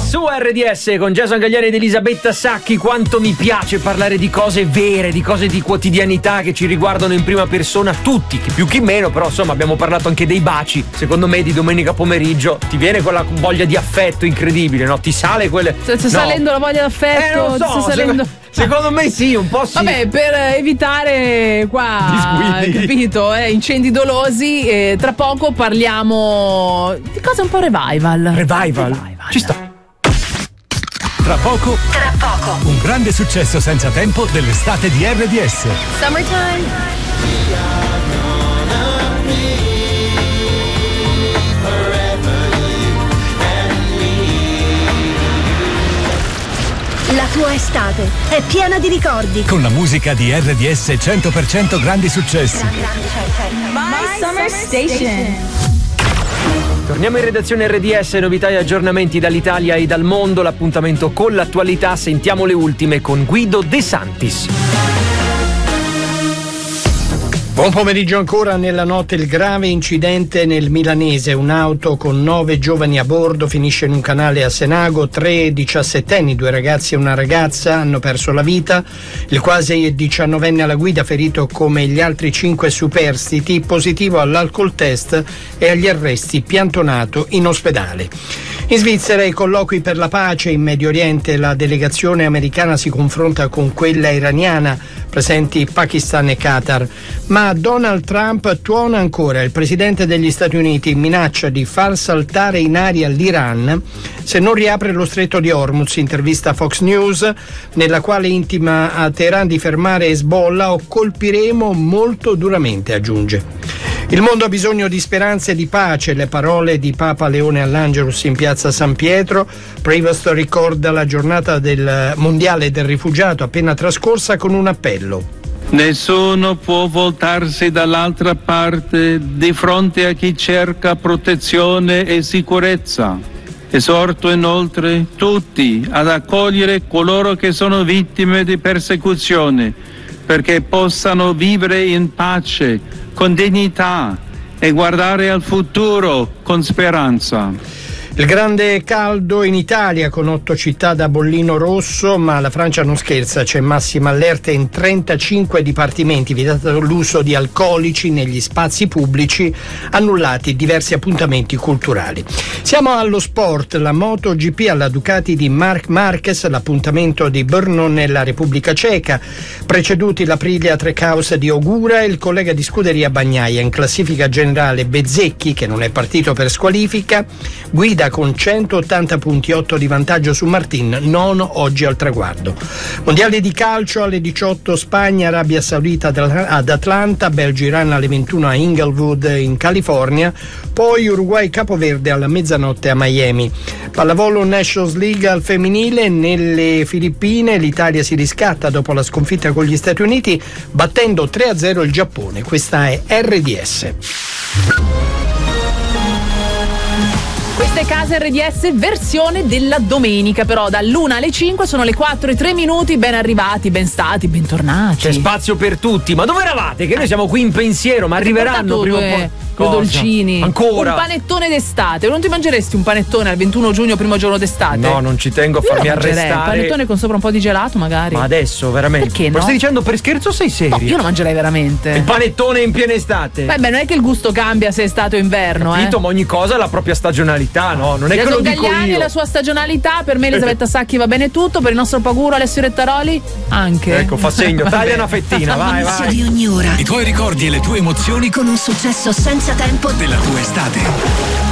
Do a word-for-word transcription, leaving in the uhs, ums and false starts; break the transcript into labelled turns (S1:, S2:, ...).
S1: Su R D S con Jason Gagliani ed Elisabetta Sacchi. Quanto mi piace parlare di cose vere, di cose di quotidianità che ci riguardano in prima persona tutti, chi più chi meno, però insomma abbiamo parlato anche dei baci. Secondo me di domenica pomeriggio ti viene quella voglia di affetto incredibile, no? Ti sale quelle...
S2: Sta no. salendo la voglia d'affetto,
S1: eh, non so,
S2: sta salendo...
S1: Secondo me sì, un po' sì.
S2: Vabbè, per evitare qua, capito, eh, incendi dolosi, eh, tra poco parliamo di cose un po' revival.
S1: Revival? revival. Ci sta.
S3: Tra poco, tra poco, un grande successo senza tempo dell'estate di R D S.
S2: Summertime.
S4: La tua estate è piena di ricordi.
S3: Con la musica di R D S cento per cento grandi successi.
S4: My Summer Station.
S1: Torniamo in redazione R D S, novità e aggiornamenti dall'Italia e dal mondo, l'appuntamento con l'attualità, sentiamo le ultime con Guido De Santis.
S5: Buon pomeriggio ancora. Nella notte il grave incidente nel Milanese, un'auto con nove giovani a bordo finisce in un canale a Senago, tre diciassettenni, due ragazzi e una ragazza hanno perso la vita, il quasi diciannovenne alla guida ferito come gli altri cinque superstiti, positivo all'alcol test e agli arresti, piantonato in ospedale. In Svizzera i colloqui per la pace in Medio Oriente, la delegazione americana si confronta con quella iraniana, presenti Pakistan e Qatar, ma Donald Trump tuona ancora. Il presidente degli Stati Uniti minaccia di far saltare in aria l'Iran se non riapre lo stretto di Hormuz. Intervista a Fox News nella quale intima a Teheran di fermare Hezbollah o colpiremo molto duramente, aggiunge. Il mondo ha bisogno di speranza e di pace, le parole di Papa Leone all'Angelus in piazza San Pietro. Prevost ricorda la giornata del mondiale del rifugiato appena trascorsa con un appello.
S6: Nessuno può voltarsi dall'altra parte di fronte a chi cerca protezione e sicurezza. Esorto inoltre tutti ad accogliere coloro che sono vittime di persecuzione, perché possano vivere in pace, con dignità e guardare al futuro con speranza.
S5: Il grande caldo in Italia con otto città da bollino rosso, ma la Francia non scherza, c'è massima allerta in trentacinque dipartimenti, vietato l'uso di alcolici negli spazi pubblici, annullati diversi appuntamenti culturali. Siamo allo sport, la MotoGP alla Ducati di Marc Marquez, l'appuntamento di Brno nella Repubblica Ceca, preceduti l'Aprilia Trecaus di Ogura e il collega di scuderia Bagnaia. In classifica generale Bezzecchi, che non è partito per squalifica, guida con centottanta punti, otto di vantaggio su Martin, nono oggi al traguardo. Mondiali di calcio alle diciotto Spagna, Arabia Saudita ad Atlanta, Belgio-Iran alle ventuno a Inglewood in California, poi Uruguay-Capoverde alla mezzanotte a Miami. Pallavolo Nations League al femminile, nelle Filippine l'Italia si riscatta dopo la sconfitta con gli Stati Uniti battendo tre a zero il Giappone. Questa è R D S.
S2: Queste case R D S versione della domenica, però dall'una alle cinque sono le quattro e tre minuti, ben arrivati, ben stati, bentornati.
S1: C'è spazio per tutti, ma dove eravate? Che noi siamo qui in pensiero, ma arriveranno prima o poi.
S2: Con dolcini.
S1: Ancora?
S2: Un panettone d'estate. Non ti mangeresti un panettone al ventuno giugno, primo giorno d'estate?
S1: No, non ci tengo a farmi arrestare.
S2: Un panettone con sopra un po' di gelato, magari.
S1: Ma adesso, veramente?
S2: Perché no?
S1: Lo stai dicendo per scherzo o sei serio?
S2: No, io lo mangerei veramente.
S1: Il panettone in piena estate.
S2: Beh, beh, non è che il gusto cambia se è estate o inverno,
S1: Capito,
S2: eh.
S1: ma ogni cosa ha la propria stagionalità, no? Non è che lo dico
S2: Gagliani
S1: io.
S2: e la sua stagionalità, per me Elisabetta Sacchi va bene tutto, per il nostro Paguro Alessio Rettaroli anche.
S1: Ecco, fa segno, taglia una fettina, vai, vai.
S4: Di ogni ora.
S3: I tuoi ricordi e le tue emozioni
S4: Con un successo senza tempo
S3: della tua estate.